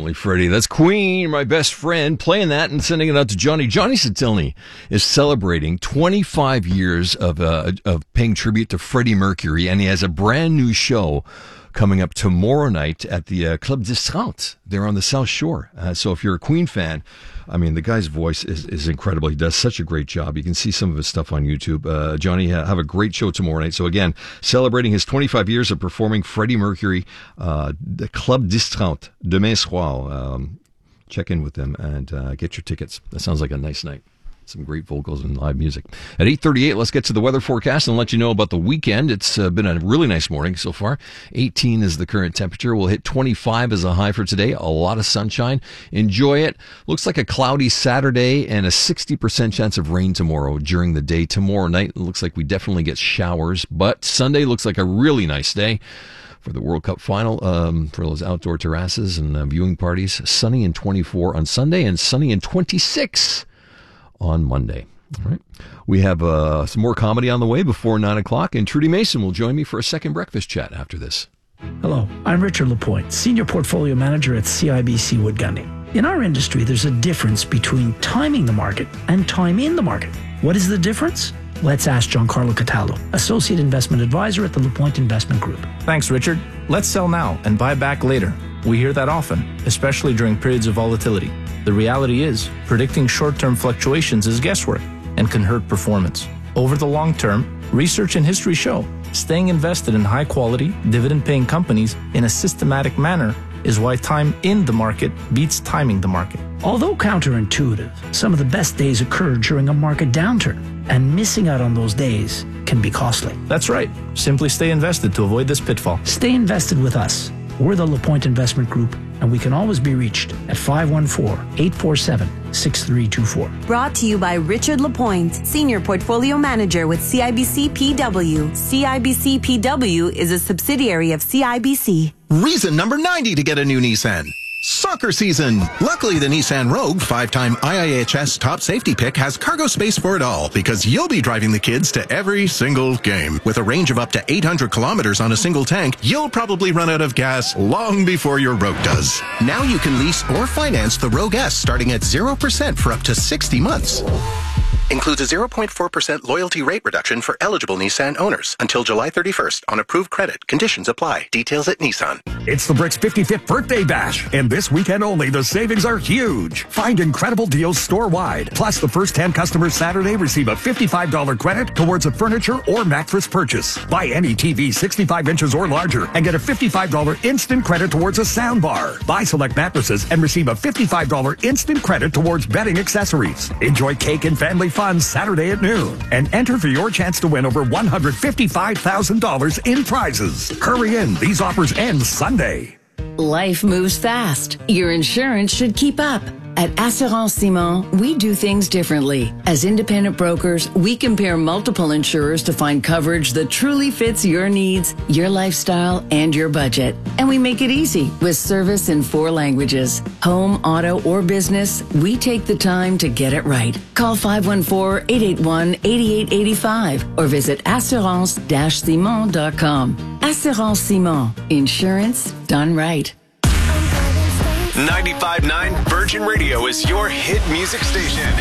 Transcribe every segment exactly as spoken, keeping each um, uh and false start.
definitely Freddie. That's Queen, my best friend, playing that and sending it out to Johnny. Johnny Satilny is celebrating twenty-five years of uh, of paying tribute to Freddie Mercury, and he has a brand new show coming up tomorrow night at the uh, Club d'Estrade there on the South Shore. Uh, so if you're a Queen fan, I mean, the guy's voice is, is incredible. He does such a great job. You can see some of his stuff on YouTube. Uh, Johnny, uh, have a great show tomorrow night. So again, celebrating his twenty-five years of performing Freddie Mercury, uh, the Club d'Estrade, demain soir. Um, check in with them and uh, get your tickets. That sounds like a nice night. Some great vocals and live music. At eight thirty-eight, let's get to the weather forecast and let you know about the weekend. It's uh, been a really nice morning so far. eighteen is the current temperature. We'll hit twenty-five as a high for today. A lot of sunshine. Enjoy it. Looks like a cloudy Saturday and a sixty percent chance of rain tomorrow during the day. Tomorrow night, it looks like we definitely get showers, but Sunday looks like a really nice day for the World Cup final, um, for those outdoor terraces and uh, viewing parties. Sunny and twenty-four on Sunday and sunny and twenty-six on Monday. All right. We have uh, some more comedy on the way before nine o'clock, and Trudy Mason will join me for a second breakfast chat after this. Hello, I'm Richard Lapointe, Senior Portfolio Manager at C I B C Wood Gundy. In our industry, there's a difference between timing the market and time in the market. What is the difference? Let's ask Giancarlo Cataldo, Associate Investment Advisor at the Lapointe Investment Group. Thanks, Richard. Let's sell now and buy back later. We hear that often, especially during periods of volatility. The reality is, predicting short-term fluctuations is guesswork and can hurt performance. Over the long term, research and history show staying invested in high-quality, dividend-paying companies in a systematic manner is why time in the market beats timing the market. Although counterintuitive, some of the best days occur during a market downturn, and missing out on those days can be costly. That's right. Simply stay invested to avoid this pitfall. Stay invested with us. We're the Lapointe Investment Group, and we can always be reached at five one four, eight four seven, six three two four. Brought to you by Richard Lapointe, Senior Portfolio Manager with C I B C P W. C I B C P W is a subsidiary of C I B C. Reason number ninety to get a new Nissan. Soccer season. Luckily, the Nissan Rogue, five-time I I H S top safety pick, has cargo space for it all because you'll be driving the kids to every single game. With a range of up to eight hundred kilometers on a single tank, you'll probably run out of gas long before your Rogue does. Now you can lease or finance the Rogue S starting at zero percent for up to sixty months. Includes a zero point four percent loyalty rate reduction for eligible Nissan owners until July thirty-first on approved credit. Conditions apply. Details at Nissan. It's the Bricks fifty-fifth Birthday Bash, and this weekend only, the savings are huge. Find incredible deals store-wide. Plus, the first ten customers Saturday receive a fifty-five dollars credit towards a furniture or mattress purchase. Buy any T V sixty-five inches or larger and get a fifty-five dollars instant credit towards a sound bar. Buy select mattresses and receive a fifty-five dollars instant credit towards bedding accessories. Enjoy cake and family fun Saturday at noon and enter for your chance to win over one hundred fifty-five thousand dollars in prizes. Hurry in. These offers end Sunday. Life moves fast. Your insurance should keep up. At Assurance Simon, we do things differently. As independent brokers, we compare multiple insurers to find coverage that truly fits your needs, your lifestyle, and your budget. And we make it easy with service in four languages. Home, auto, or business, we take the time to get it right. Call five one four, eight eight one, eight eight eight five or visit assurance dash simon dot com. Assurance Simon. Insurance done right. ninety-five point nine Virgin Radio is your hit music station.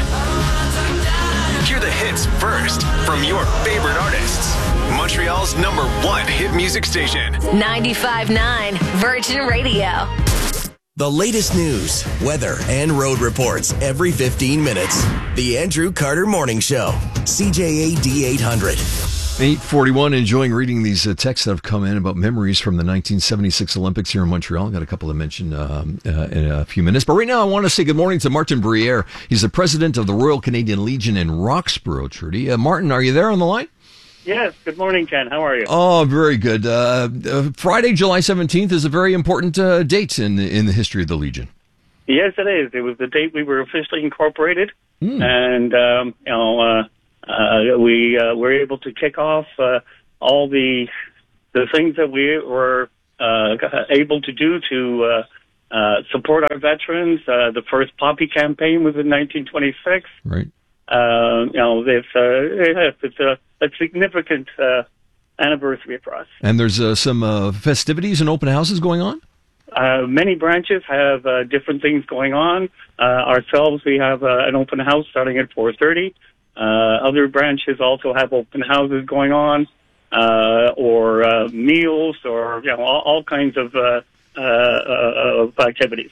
Hear the hits first from your favorite artists. Montreal's number one hit music station. ninety-five point nine Virgin Radio. The latest news, weather, and road reports every fifteen minutes. The Andrew Carter Morning Show. C J A D eight hundred. eight forty-one, enjoying reading these uh, texts that have come in about memories from the nineteen seventy-six Olympics here in Montreal. Got a couple to mention um, uh, in a few minutes. But right now, I want to say good morning to Martin Briere. He's the president of the Royal Canadian Legion in Roxborough, Trudy. Uh, Martin, are you there on the line? Yes. Good morning, Ken. How are you? Oh, very good. Uh, uh, Friday, July seventeenth is a very important uh, date in, in the history of the Legion. Yes, it is. It was the date we were officially incorporated. Mm. And, um, you know, uh, Uh, we uh, were able to kick off uh, all the the things that we were uh, able to do to uh, uh, support our veterans. Uh, the first Poppy campaign was in nineteen twenty-six. Right. Uh, you know, it's, uh, it's a, a significant uh, anniversary for us. And there's uh, some uh, festivities and open houses going on? uh, many branches have uh, different things going on. Uh, ourselves, we have uh, an open house starting at four thirty. Uh, other branches also have open houses going on, uh, or uh, meals, or you know, all, all kinds of, uh, uh, uh, of activities.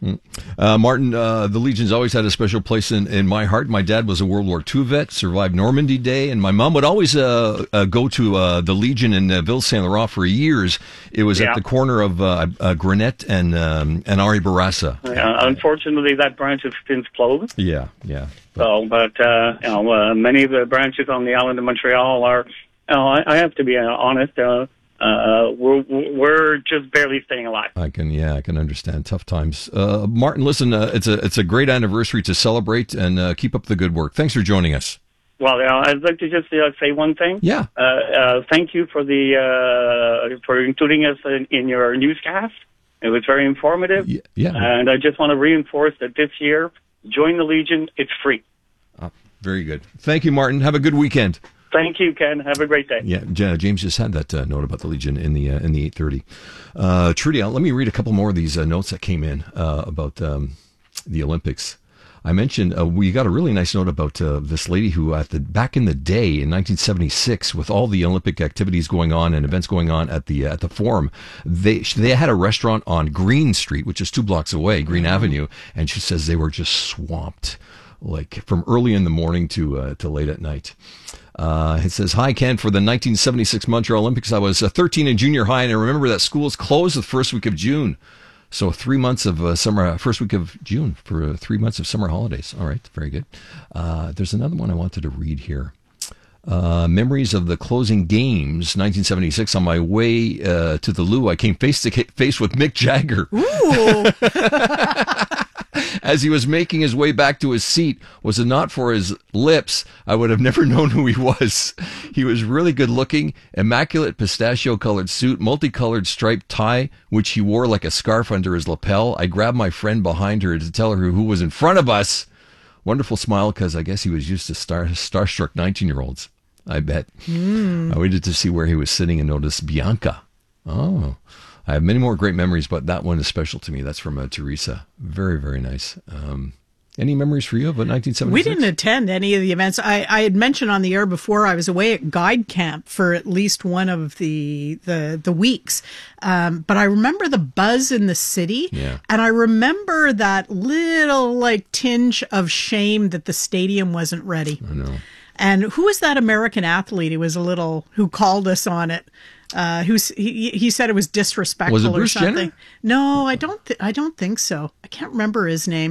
Uh, Martin, uh, the Legion's always had a special place in, in my heart. My dad was a World War Two vet, survived Normandy Day, and my mom would always uh, uh, go to uh, the Legion in uh, Ville-Saint-Laurent for years. It was Yeah. at the corner of uh, uh, Grenette and um, and Henri Bourassa. Uh, unfortunately, that branch has since closed. Yeah, yeah. So, but uh, you know, uh, many of the branches on the island of Montreal are. You know, I, I have to be uh, honest. Uh, uh, we're we're just barely staying alive. I can, yeah, I can understand tough times. Uh, Martin, listen, uh, it's a it's a great anniversary to celebrate, and uh, keep up the good work. Thanks for joining us. Well, uh, I'd like to just uh, say one thing. Yeah. Uh, uh, thank you for the uh, for including us in, in your newscast. It was very informative. Yeah, yeah. And I just want to reinforce that this year, join the Legion. It's free. Oh, very good. Thank you, Martin. Have a good weekend. Thank you, Ken. Have a great day. Yeah, J- James just had that uh, note about the Legion in the uh, in the eight thirty. Uh, Trudy, uh, let me read a couple more of these uh, notes that came in uh, about um, the Olympics. I mentioned uh, we got a really nice note about uh, this lady who, at the back in the day in nineteen seventy-six, with all the Olympic activities going on and events going on at the uh, at the Forum, they they had a restaurant on Green Street, which is two blocks away, Green mm-hmm. Avenue, and she says they were just swamped, like from early in the morning to uh, to late at night. Uh, it says, hi, Ken. For the nineteen seventy-six Montreal Olympics, I was uh, thirteen in junior high, and I remember that schools closed the first week of June. So three months of uh, summer, first week of June for uh, three months of summer holidays. All right, very good. Uh, there's another one I wanted to read here. Uh, memories of the closing games, nineteen seventy-six. On my way uh, to the loo, I came face to face with Mick Jagger. Ooh. As he was making his way back to his seat. Was it not for his lips, I would have never known who he was. He was really good looking, immaculate pistachio-colored suit, multicolored striped tie, which he wore like a scarf under his lapel. I grabbed my friend behind her to tell her who was in front of us. Wonderful smile, because I guess he was used to star starstruck nineteen-year-olds. I bet. Mm. I waited to see where he was sitting and noticed Bianca. Oh, I have many more great memories, but that one is special to me. That's from uh, Teresa. Very, very nice. Um, any memories for you about nineteen seventy-six? We didn't attend any of the events. I, I had mentioned on the air before I was away at guide camp for at least one of the the, the weeks. Um, but I remember the buzz in the city. Yeah. And I remember that little like tinge of shame that the stadium wasn't ready. I know. And who was that American athlete who was a little, who called us on it? Uh, who's he? He said it was disrespectful Was it Bruce or something. Jenner? No, I don't. Th- I don't think so. I can't remember his name.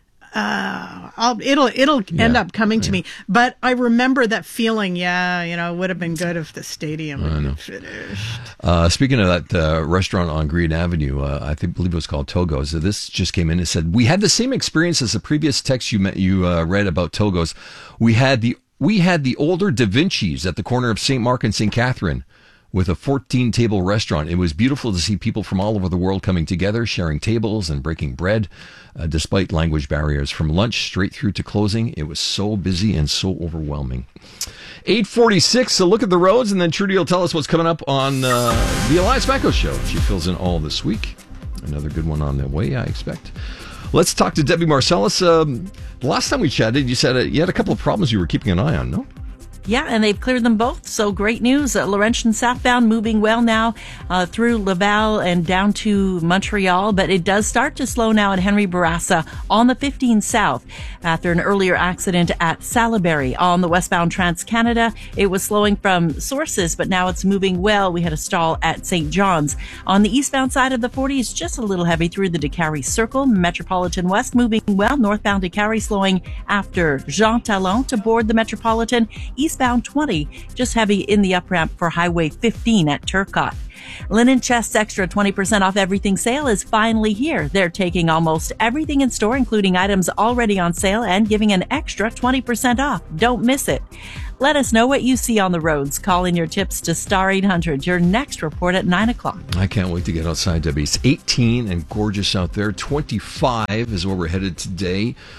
Uh, I'll, it'll it'll Yeah, end up coming to yeah. me. But I remember that feeling. Yeah, you know, it would have been good if the stadium I know. had finished. Uh, speaking of that uh, restaurant on Green Avenue, uh, I think believe it was called Togo's. So this just came in and said, we had the same experience as the previous text you met, you uh, read about Togo's. We had the we had the older Da Vinci's at the corner of Saint Mark and Saint Catherine, with a fourteen-table restaurant. It was beautiful to see people from all over the world coming together, sharing tables and breaking bread, uh, despite language barriers. From lunch straight through to closing, it was so busy and so overwhelming. eight forty-six, so look at the roads, and then Trudy will tell us what's coming up on uh, the Elias Macco Show. She fills in all this week. Another good one on the way, I expect. Let's talk to Debbie Marcellus. Um, the last time we chatted, you said uh, you had a couple of problems you were keeping an eye on, no? Yeah, and they've cleared them both, so great news. Uh, Laurentian southbound moving well now uh, through Laval and down to Montreal, but it does start to slow now at Henri Bourassa on the fifteen South after an earlier accident at Salaberry. On the westbound Trans-Canada, it was slowing from sources, but now it's moving well. We had a stall at Saint John's. On the eastbound side of the forty, it's just a little heavy through the Décarie Circle. Metropolitan West moving well. Northbound Décarie slowing after Jean Talon to board the Metropolitan. East Eastbound twenty, just heavy in the up-ramp for Highway fifteen at Turcotte. Linen Chest's extra twenty percent off everything sale is finally here. They're taking almost everything in store, including items already on sale, and giving an extra twenty percent off. Don't miss it. Let us know what you see on the roads. Call in your tips to Star eight hundred. Your next report at nine o'clock. I can't wait to get outside, Debbie. It's eighteen and gorgeous out there. twenty-five is where we're headed today.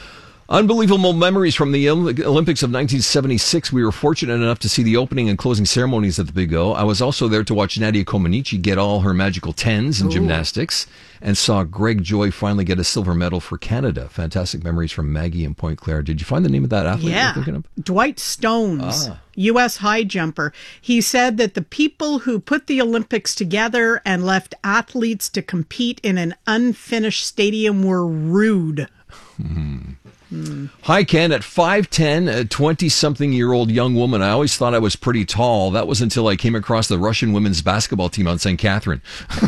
Unbelievable memories from the Olympics of nineteen seventy-six. We were fortunate enough to see the opening and closing ceremonies at the Big O. I was also there to watch Nadia Comaneci get all her magical tens in Ooh. gymnastics and saw Greg Joy finally get a silver medal for Canada. Fantastic memories from Maggie in Point Claire. Did you find the name of that athlete yeah. you're thinking of? Dwight Stones, ah. U S high jumper. He said that the people who put the Olympics together and left athletes to compete in an unfinished stadium were rude. Hmm. Hmm. Hi, Ken. At five ten, a twenty-something-year-old young woman, I always thought I was pretty tall. That was until I came across the Russian women's basketball team on Saint Catherine.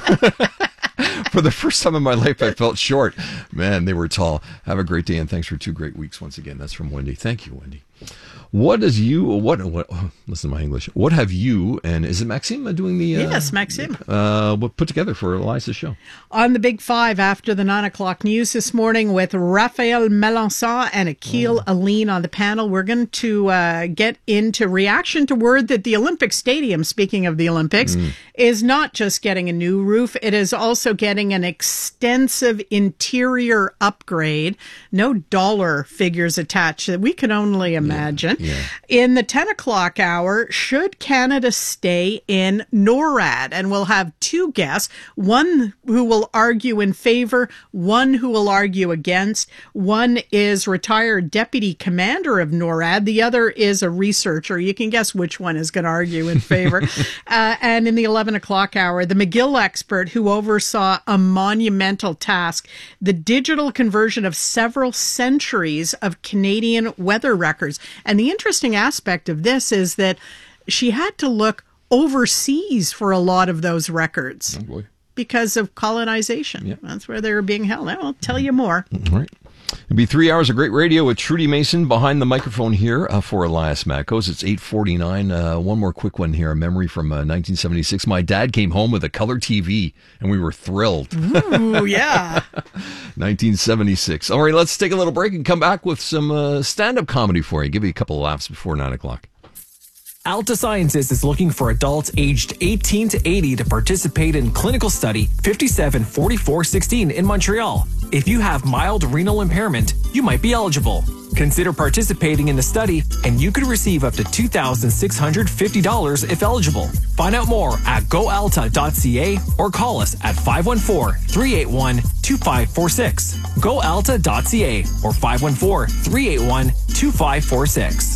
For the first time in my life, I felt short. Man, they were tall. Have a great day, and thanks for two great weeks once again. That's from Wendy. Thank you, Wendy. What does you, what, what, oh, listen to my English. What have you, and is it Maxime doing the... Uh, yes, Maxime. Uh, what put together for Eliza's show? On the Big Five after the nine o'clock news this morning with Raphael Melançon and Akil oh. Aline on the panel, we're going to uh, get into reaction to word that the Olympic Stadium, speaking of the Olympics, mm. is not just getting a new roof, it is also getting an extensive interior upgrade. No dollar figures attached that we can only imagine. Yeah. Yeah. In the ten o'clock hour, should Canada stay in NORAD? And we'll have two guests, one who will argue in favor, one who will argue against. One is retired deputy commander of NORAD. The other is a researcher. You can guess which one is going to argue in favor. uh, and in the eleven o'clock hour, the McGill expert who oversaw a monumental task, the digital conversion of several centuries of Canadian weather records. And the interesting aspect of this is that she had to look overseas for a lot of those records oh boy. because of colonization. Yep. That's where they were being held. I'll tell you more. All right. It'll be three hours of great radio with Trudy Mason behind the microphone here uh, for Elias Matkos. It's eight forty-nine. Uh, one more quick one here. A memory from uh, nineteen seventy-six. My dad came home with a color T V, and we were thrilled. Ooh, yeah. nineteen seventy-six. All right, let's take a little break and come back with some uh, stand-up comedy for you. Give you a couple of laughs before nine o'clock. Alta Sciences is looking for adults aged eighteen to eighty to participate in clinical study fifty-seven forty-four sixteen in Montreal. If you have mild renal impairment, you might be eligible. Consider participating in the study, and you could receive up to two thousand six hundred fifty dollars if eligible. Find out more at go alta dot c a or call us at five one four, three eight one, two five four six. go alta dot c a or five one four, three eight one, two five four six.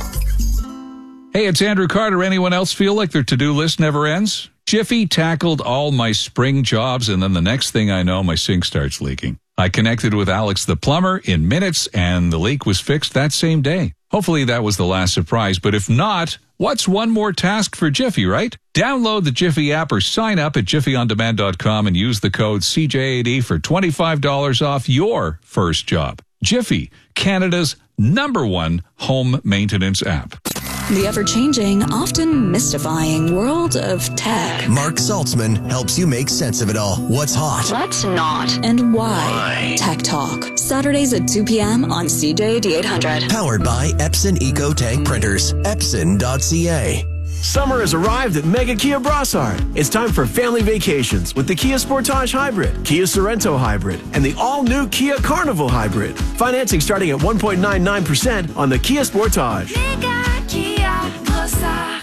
Hey, it's Andrew Carter. Anyone else feel like their to-do list never ends? Jiffy tackled all my spring jobs, and then the next thing I know, my sink starts leaking. I connected with Alex the plumber in minutes, and the leak was fixed that same day. Hopefully that was the last surprise, but if not, what's one more task for Jiffy, right? Download the Jiffy app or sign up at jiffy on demand dot com and use the code C J A D for twenty-five dollars off your first job. Jiffy, Canada's number one home maintenance app. The ever-changing, often mystifying world of tech. Mark Saltzman helps you make sense of it all. What's hot? What's not? And why? why? Tech Talk. Saturdays at two p.m. on C J A D eight hundred. Powered by Epson EcoTank Printers. Epson dot c a. Summer has arrived at Mega Kia Brossard. It's time for family vacations with the Kia Sportage Hybrid, Kia Sorento Hybrid, and the all-new Kia Carnival Hybrid. Financing starting at one point nine nine percent on the Kia Sportage. Mega Kia Brossard.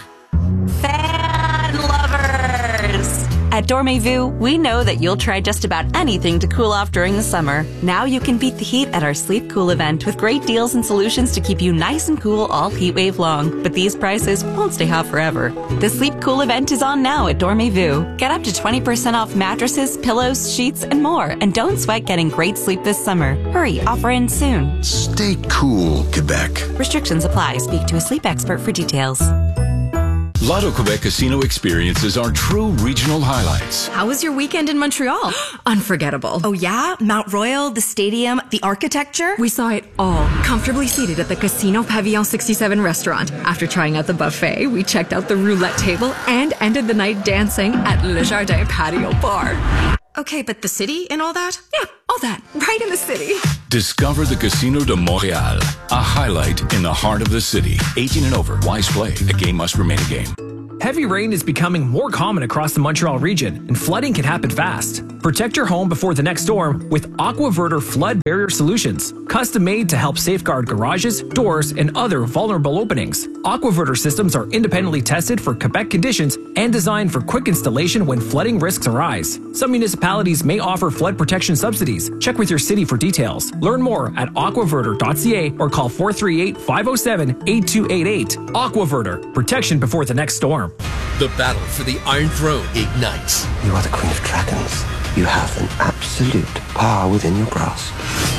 Fan lovers! At Dormez-vous, we know that you'll try just about anything to cool off during the summer. Now you can beat the heat at our Sleep Cool event with great deals and solutions to keep you nice and cool all heat wave long. But these prices won't stay hot forever. The Sleep Cool event is on now at Dormez-vous. Get up to twenty percent off mattresses, pillows, sheets, and more. And don't sweat getting great sleep this summer. Hurry, offer ends soon. Stay cool, Quebec. Restrictions apply. Speak to a sleep expert for details. Lotto Quebec casino experiences are true regional highlights. How was your weekend in Montreal? Unforgettable. Oh yeah? Mount Royal, the stadium, the architecture? We saw it all, comfortably seated at the Casino Pavillon sixty-seven restaurant. After trying out the buffet, we checked out the roulette table and ended the night dancing at Le Jardin Patio Bar. Okay, but the city and all that? Yeah, all that. Right in the city. Discover the Casino de Montréal, a highlight in the heart of the city. eighteen and over. Wise play. The game must remain a game. Heavy rain is becoming more common across the Montreal region, and flooding can happen fast. Protect your home before the next storm with AquaVerter Flood Barrier Solutions, custom made to help safeguard garages, doors, and other vulnerable openings. AquaVerter systems are independently tested for Quebec conditions and designed for quick installation when flooding risks arise. Some municipalities may offer flood protection subsidies. Check with your city for details. Learn more at aquaverter dot c a or call four three eight, five oh seven, eight two eight eight. AquaVerter, protection before the next storm. The battle for the Iron Throne ignites. You are the Queen of Dragons. You have an absolute power within your grasp.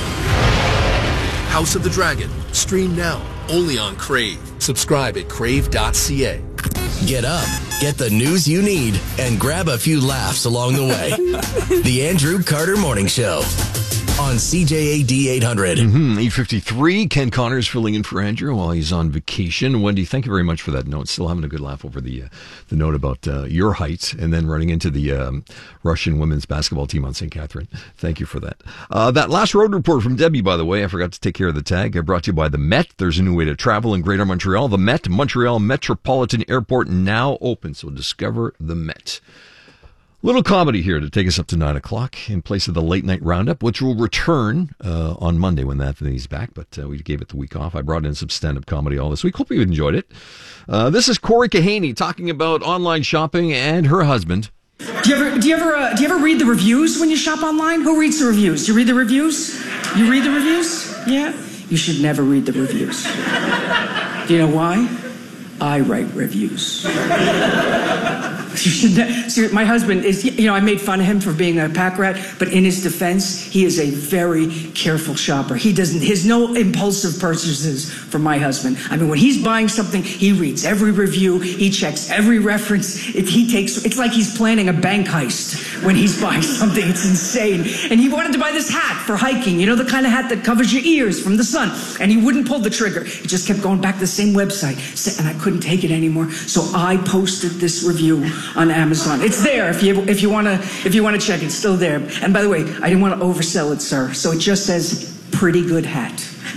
House of the Dragon. Stream now, only on Crave. Subscribe at crave dot c a. Get up, get the news you need, and grab a few laughs along the way. The Andrew Carter Morning Show on C J A D eight hundred. Mm-hmm. eight fifty-three, Ken Connors filling in for Andrew while he's on vacation. Wendy, thank you very much for that note. Still having a good laugh over the uh, the note about uh, your height and then running into the um, Russian women's basketball team on Saint Catherine. Thank you for that. Uh, that last road report from Debbie, by the way, I forgot to take care of the tag. I brought to you by the Met. There's a new way to travel in Greater Montreal. The Met, Montreal Metropolitan Airport, now open. So discover the Met. Little comedy here to take us up to nine o'clock in place of the late night roundup, which will return uh, on Monday when Anthony's back. But uh, we gave it the week off. I brought in some stand-up comedy all this week. Hope you enjoyed it. Uh, this is Corey Kahaney talking about online shopping and her husband. Do you ever do you ever uh, do you ever read the reviews when you shop online? Who reads the reviews? Do you read the reviews? You read the reviews? Yeah. You should never read the reviews. Do you know why? I write reviews. You should ne- See, my husband is, you know, I made fun of him for being a pack rat, but in his defense, he is a very careful shopper. He doesn't, he has no impulsive purchases for my husband. I mean, when he's buying something, he reads every review, he checks every reference. It, he takes, it's like he's planning a bank heist when he's buying something. It's insane. And he wanted to buy this hat for hiking, you know, the kind of hat that covers your ears from the sun. And he wouldn't pull the trigger. He just kept going back to the same website, and I couldn't take it anymore. So I posted this review on Amazon. It's there if you if you want to if you want to check it. It's still there. And by the way, I didn't want to oversell it, sir. So it just says pretty good hat.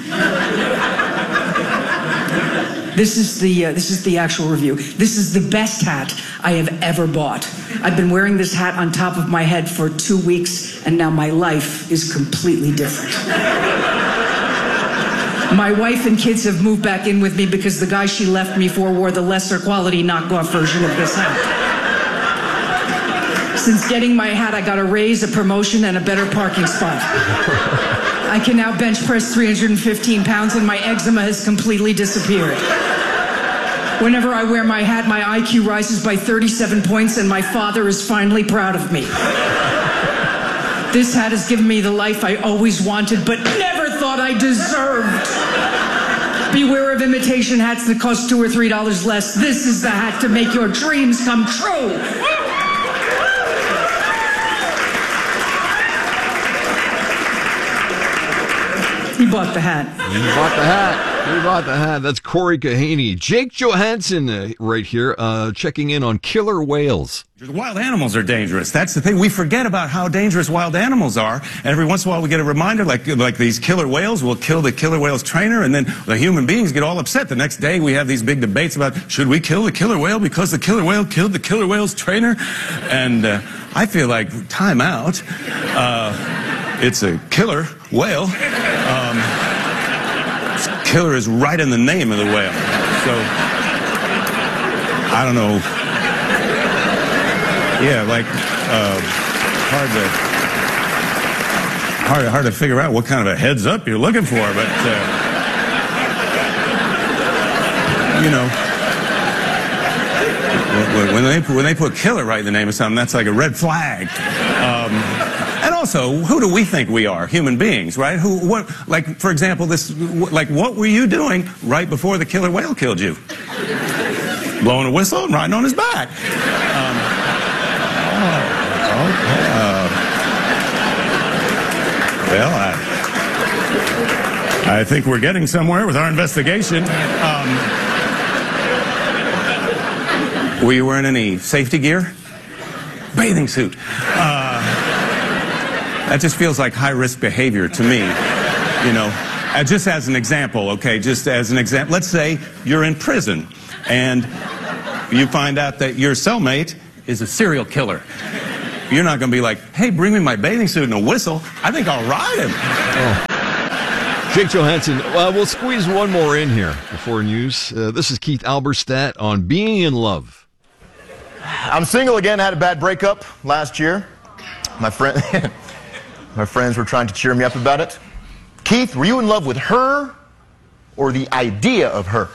This is the uh, this is the actual review. This is the best hat I have ever bought. I've been wearing this hat on top of my head for two weeks, and now my life is completely different. My wife and kids have moved back in with me because the guy she left me for wore the lesser quality knockoff version of this hat. Since getting my hat, I got a raise, a promotion, and a better parking spot. I can now bench press three hundred fifteen pounds, and my eczema has completely disappeared. Whenever I wear my hat, my I Q rises by thirty-seven points, and my father is finally proud of me. This hat has given me the life I always wanted, but never thought I deserved. Beware of imitation hats that cost two or three dollars less. This is the hat to make your dreams come true. He bought the hat. He bought the hat. He bought the hat. That's Corey Kahaney. Jake Johansson uh, right here, uh, checking in on killer whales. Wild animals are dangerous. That's the thing. We forget about how dangerous wild animals are. And every once in a while we get a reminder, like like these killer whales will kill the killer whale's trainer, and then the human beings get all upset. The next day we have these big debates about, should we kill the killer whale because the killer whale killed the killer whale's trainer? And uh, I feel like, time out. Uh, it's a killer whale. Um, killer is right in the name of the whale. So, I don't know. Yeah, like, uh, hard to, hard, hard to figure out what kind of a heads up you're looking for, but, uh, you know, when, when, they, when they put killer right in the name of something, that's like a red flag. Um, and also, who do we think we are? Human beings, right? Who, what, like, for example, this, like, what were you doing right before the killer whale killed you? Blowing a whistle and riding on his back. Um, Oh, okay. Uh, well, I, I think we're getting somewhere with our investigation. Um, were you wearing any safety gear? Bathing suit. Uh, that just feels like high-risk behavior to me, you know. Uh, just as an example, okay, just as an example, let's say you're in prison and you find out that your cellmate is a serial killer. You're not going to be like, hey, bring me my bathing suit and a whistle. I think I'll ride him. Oh. Jake Johansson. Well, we'll squeeze one more in here before news. Uh, this is Keith Alberstadt on being in love. I'm single again. I had a bad breakup last year. My friend, my friends were trying to cheer me up about it. Keith, were you in love with her or the idea of her?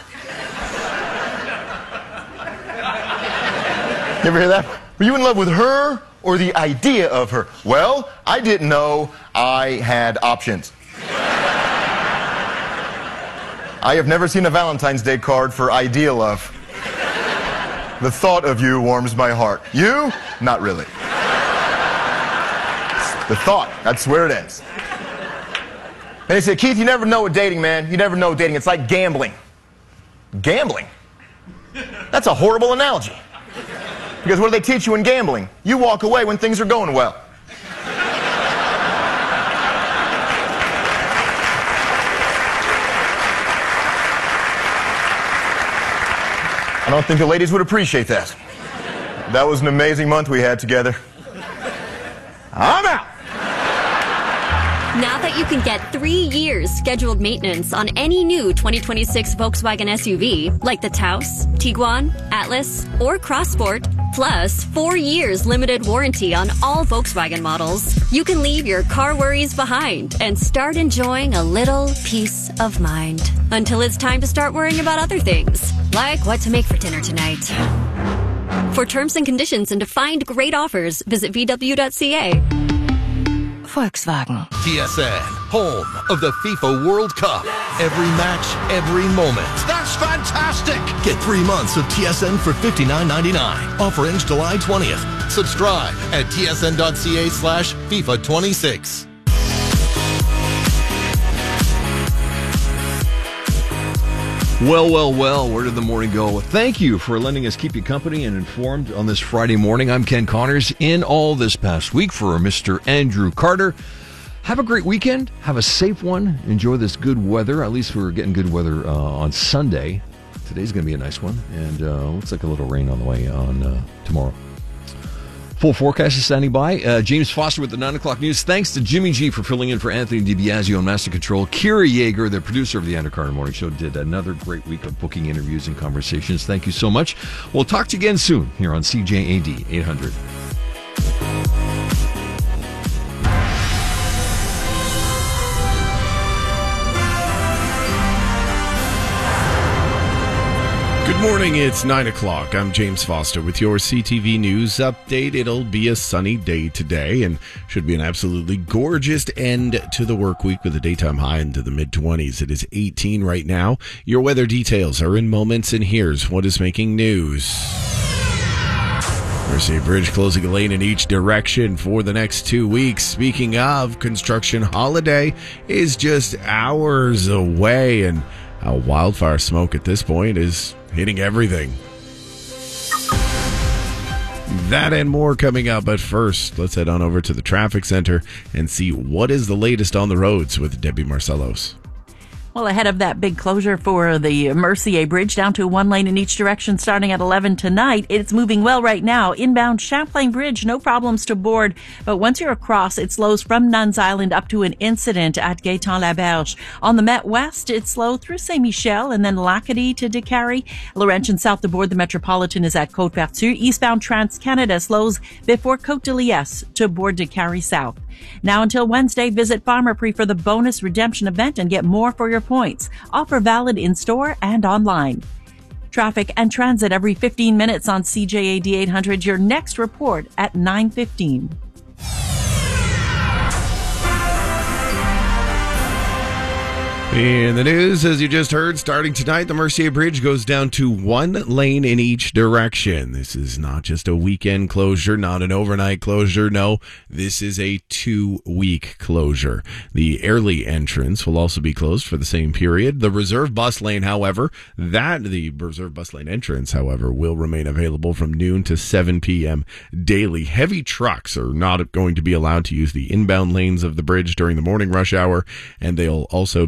You ever hear that? Were you in love with her or the idea of her? Well, I didn't know I had options. I have never seen a Valentine's Day card for idea love. The thought of you warms my heart. You? Not really. The thought, that's where it ends. And they say, Keith, you never know with dating, man. You never know with dating. It's like gambling. Gambling? That's a horrible analogy. Because what do they teach you in gambling? You walk away when things are going well. I don't think the ladies would appreciate that. That was an amazing month we had together. I'm out. Now that you can get three years scheduled maintenance on any new twenty twenty-six Volkswagen S U V, like the Taos, Tiguan, Atlas, or Crossport, plus four years limited warranty on all Volkswagen models, you can leave your car worries behind and start enjoying a little peace of mind. Until it's time to start worrying about other things, like what to make for dinner tonight. For terms and conditions and to find great offers, visit V W dot C A. Volkswagen. T S N, home of the FIFA World Cup. Every match, every moment. That's fantastic! Get three months of T S N for fifty-nine ninety-nine. Offer ends July twentieth. Subscribe at T S N dot C A slash FIFA twenty-six. Well, well, well, where did the morning go? Thank you for letting us keep you company and informed on this Friday morning. I'm Ken Connors in all this past week for Mister Andrew Carter. Have a great weekend. Have a safe one. Enjoy this good weather. At least we're getting good weather uh, on Sunday. Today's going to be a nice one. And uh, looks like a little rain on the way on uh, tomorrow. Full forecast is standing by. Uh, James Foster with the nine o'clock news. Thanks to Jimmy G for filling in for Anthony DiBiasio on Master Control. Kira Yeager, the producer of the Andrew Carter Morning Show, did another great week of booking interviews and conversations. Thank you so much. We'll talk to you again soon here on C J A D eight hundred. Good morning, it's nine o'clock. I'm James Foster with your C T V News update. It'll be a sunny day today and should be an absolutely gorgeous end to the work week with a daytime high into the mid-twenties. It is eighteen right now. Your weather details are in moments, and here's what is making news. Mercier Bridge closing a lane in each direction for the next two weeks. Speaking of, construction holiday is just hours away, and how wildfire smoke at this point is hitting everything. That and more coming up, but first, let's head on over to the traffic center and see what is the latest on the roads with Debbie Marcellos. Well, ahead of that big closure for the Mercier Bridge, down to one lane in each direction starting at eleven tonight. It's moving well right now. Inbound Champlain Bridge, no problems to board. But once you're across, it slows from Nuns Island up to an incident at Gaetan-Laberge. On the Met West, it's slow through Saint-Michel and then Lacadie to Décarie. Laurentian south to board, the Metropolitan is at Côte-Vertu. Eastbound Trans-Canada slows before Côte-de-Liesse to board Décarie South. Now until Wednesday, visit Pharmaprix for the bonus redemption event and get more for your points. Offer valid in-store and online. Traffic and transit every fifteen minutes on C J A D eight hundred. Your next report at nine fifteen. In the news, as you just heard, starting tonight, the Mercier Bridge goes down to one lane in each direction. This is not just a weekend closure, not an overnight closure. No, this is a two-week closure. The Airlie entrance will also be closed for the same period. The reserve bus lane, however, that the reserve bus lane entrance, however, will remain available from noon to seven p.m. daily. Heavy trucks are not going to be allowed to use the inbound lanes of the bridge during the morning rush hour, and they'll also be banned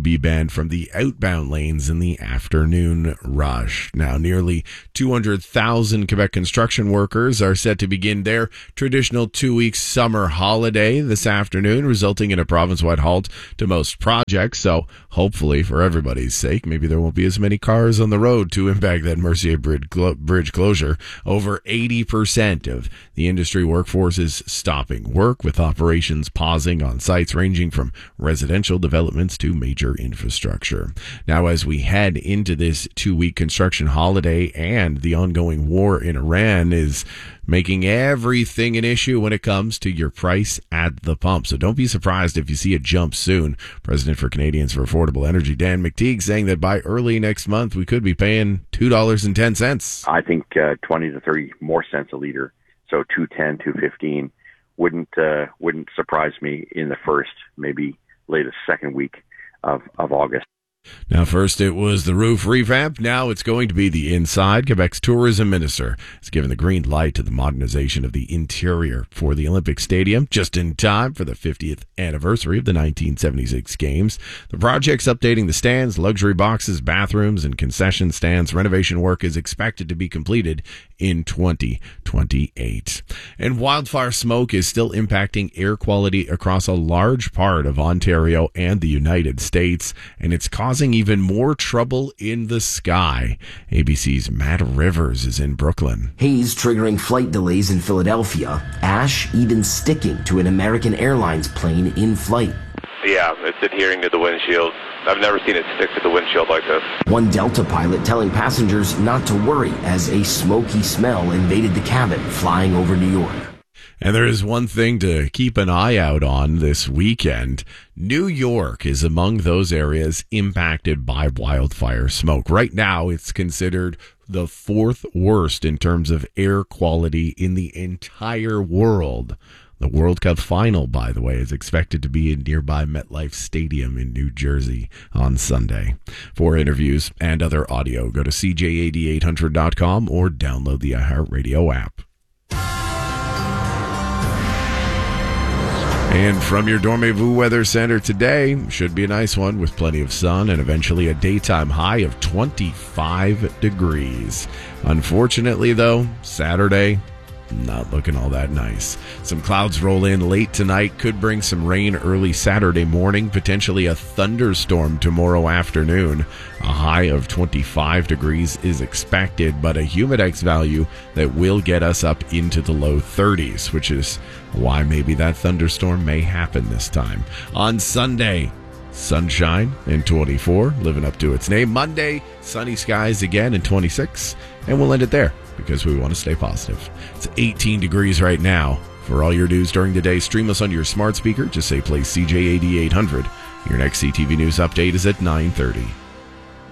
percent from the outbound lanes in the afternoon rush. Now, nearly two hundred thousand Quebec construction workers are set to begin their traditional two-week summer holiday this afternoon, resulting in a province-wide halt to most projects. So, hopefully, for everybody's sake, maybe there won't be as many cars on the road to impact that Mercier Bridge, clo- bridge closure. Over eighty percent of the industry workforce is stopping work, with operations pausing on sites ranging from residential developments to major infrastructure. Now, as we head into this two-week construction holiday, and the ongoing war in Iran is making everything an issue when it comes to your price at the pump. So don't be surprised if you see a jump soon. President for Canadians for Affordable Energy, Dan McTeague, saying that by early next month, we could be paying two dollars and ten cents. I think uh, twenty to thirty more cents a liter, so two ten, two fifteen, wouldn't uh, wouldn't surprise me in the first, maybe latest second week of, of August. Now, first it was the roof revamp. Now it's going to be the inside. Quebec's tourism minister has given the green light to the modernization of the interior for the Olympic Stadium, just in time for the fiftieth anniversary of the nineteen seventy-six Games. The project's updating the stands, luxury boxes, bathrooms, and concession stands. Renovation work is expected to be completed in twenty twenty-eight. And wildfire smoke is still impacting air quality across a large part of Ontario and the United States, and it's causing even more trouble in the sky. A B C's Matt Rivers is in Brooklyn. Haze triggering flight delays in Philadelphia. Ash even sticking to an American Airlines plane in flight. Yeah, it's adhering to the windshield. I've never seen it stick to the windshield like this. One Delta pilot telling passengers not to worry as a smoky smell invaded the cabin flying over New York. And there is one thing to keep an eye out on this weekend. New York is among those areas impacted by wildfire smoke. Right now, it's considered the fourth worst in terms of air quality in the entire world. The World Cup final, by the way, is expected to be in nearby MetLife Stadium in New Jersey on Sunday. For interviews and other audio, go to C J A D eight hundred dot com or download the iHeartRadio app. And from your Dormez-vous Weather Center today, should be a nice one with plenty of sun and eventually a daytime high of twenty-five degrees. Unfortunately, though, Saturday, not looking all that nice. Some clouds roll in late tonight, could bring some rain early Saturday morning, potentially a thunderstorm tomorrow afternoon. A high of twenty-five degrees is expected, but a humidex value that will get us up into the low thirties, which is why maybe that thunderstorm may happen this time. On Sunday, sunshine and twenty-four, living up to its name. Monday, sunny skies again and twenty-six, and we'll end it there because we want to stay positive. It's eighteen degrees right now. For all your news during the day, stream us on your smart speaker. Just say play C J A D eight hundred. Your next C T V News update is at nine thirty.